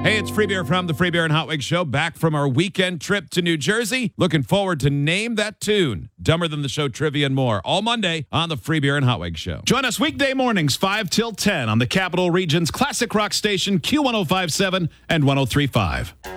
Hey, it's Free Beer from the Free Beer and Hot Wings Show, back from our weekend trip to New Jersey. Looking forward to Name That Tune, Dumber Than the Show trivia and more, all Monday on the Free Beer and Hot Wings Show. Join us weekday mornings 5 till 10 on the Capital Region's classic rock station Q1057 and 1035.